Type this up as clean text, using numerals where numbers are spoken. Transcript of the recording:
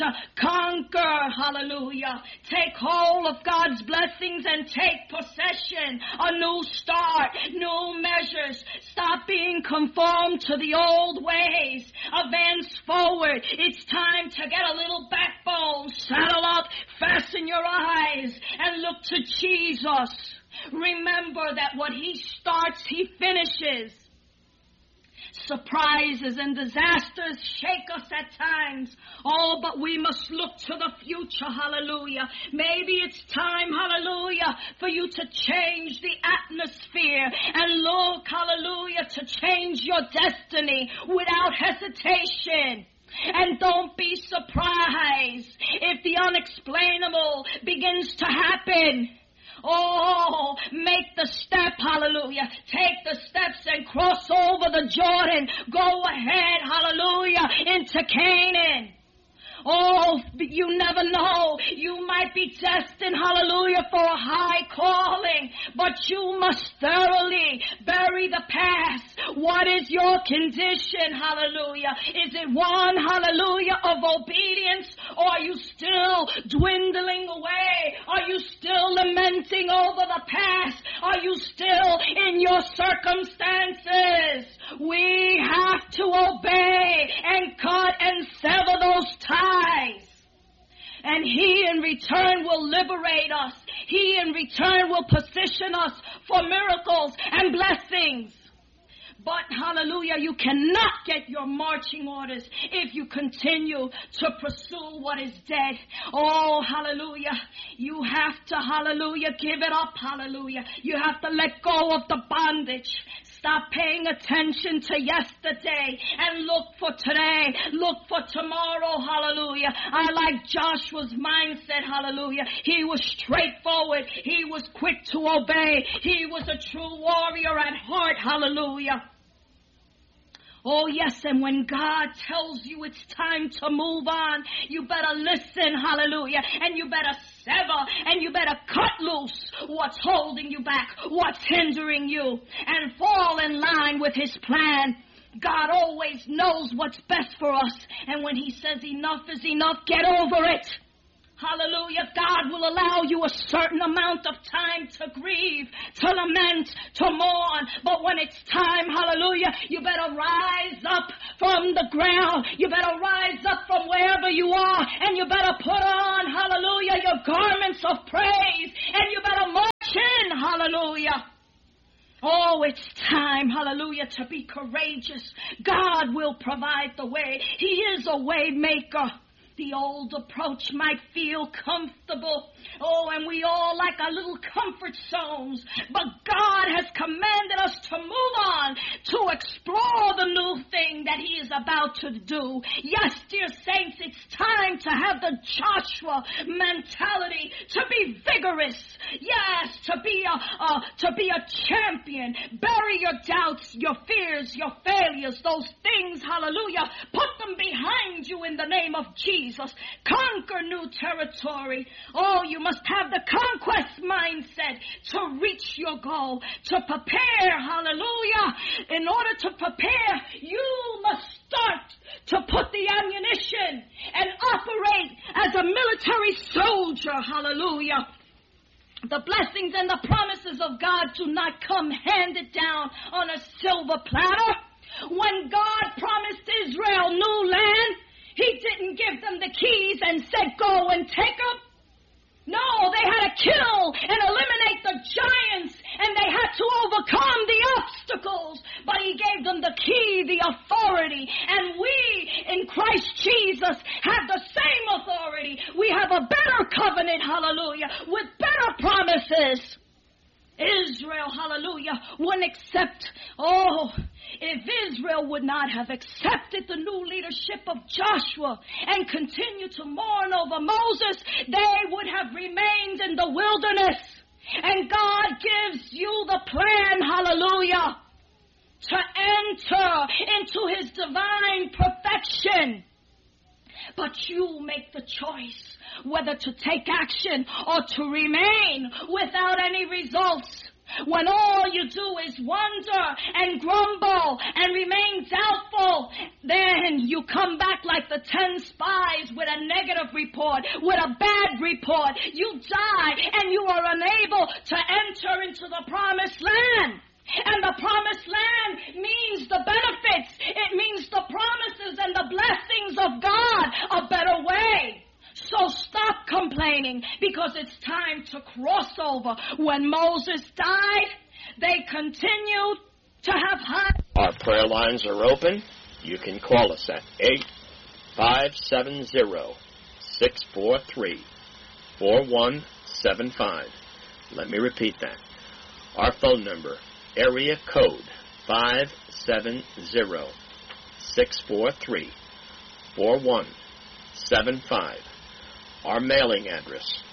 Conquer, hallelujah. Take hold of God's blessings and take possession. A new start, new measures. Stop being conformed to the old ways. Advance forward. It's time to get a little backbone. Saddle up, fasten your eyes, and look to Jesus. Remember that what He starts, He finishes. Surprises and disasters shake us at times. Oh, but we must look to the future, hallelujah. Maybe it's time, hallelujah, for you to change the atmosphere and look, hallelujah, to change your destiny without hesitation. And don't be surprised if the unexplainable begins to happen. Oh, make the step, hallelujah. Take the steps and cross over the Jordan. Go ahead, hallelujah, into Canaan. Oh, you never know. You might be destined, hallelujah, for a high calling, but you must thoroughly bury the past. What is your condition, hallelujah? Is it one, hallelujah, of obedience, or are you still dwindling away? Are you still lamenting over the past? Are you still in your circumstances? We have to obey and cut and sever those ties. And He in return will liberate us. He in return will position us for miracles and blessings. But, hallelujah, you cannot get your marching orders if you continue to pursue what is dead. Oh, hallelujah. You have to, hallelujah, give it up, hallelujah. You have to let go of the bondage. Stop paying attention to yesterday and look for today. Look for tomorrow, hallelujah. I like Joshua's mindset, hallelujah. He was straightforward. He was quick to obey. He was a true warrior at heart, hallelujah. Oh, yes, and when God tells you it's time to move on, you better listen, hallelujah, and you better sever, and you better cut loose what's holding you back, what's hindering you, and fall in line with His plan. God always knows what's best for us, and when He says enough is enough, get over it. Hallelujah. God will allow you a certain amount of time to grieve, to lament, to mourn. But when it's time, hallelujah, you better rise up from the ground. You better rise up from wherever you are. And you better put on, hallelujah, your garments of praise. And you better march in, hallelujah. Oh, it's time, hallelujah, to be courageous. God will provide the way. He is a way maker. The old approach might feel comfortable. Oh, and we all like our little comfort zones. But God has commanded us to move on, to explore the new thing that He is about to do. Yes, dear saints, it's time to have the Joshua mentality, to be vigorous. Yes, to be a champion. Bury your doubts, your fears, your failures, those things, hallelujah. Put them behind you in the name of Jesus. Conquer new territory. Oh, you must have the conquest mindset to reach your goal, to prepare, hallelujah. In order to prepare, you must start to put the ammunition and operate as a military soldier, hallelujah. The blessings and the promises of God do not come handed down on a silver platter. When God promised Israel new land, He didn't give them the keys and said, go and take them. No, they had to kill and eliminate the giants, and they had to overcome the obstacles. But He gave them the key, the authority. And we, in Christ Jesus, have the same authority. We have a better covenant, hallelujah, with better promises. Israel, hallelujah, wouldn't accept, if Israel would not have accepted the new leadership of Joshua and continued to mourn over Moses, they would have remained in the wilderness. And God gives you the plan, hallelujah, to enter into His divine perfection. But you make the choice whether to take action or to remain without any results. When all you do is wonder and grumble and remain doubtful, then you come back like the 10 spies with a negative report, with a bad report. You die and you are unable to enter into the promised land. And the promised land means the benefits. It means the promises and the blessings of God a better way. So stop complaining, because it's time to cross over. When Moses died, they continued to have high... Our prayer lines are open. You can call us at 8-570-643-4175. Let me repeat that. Our phone number, area code 570-643-4175. Our mailing address,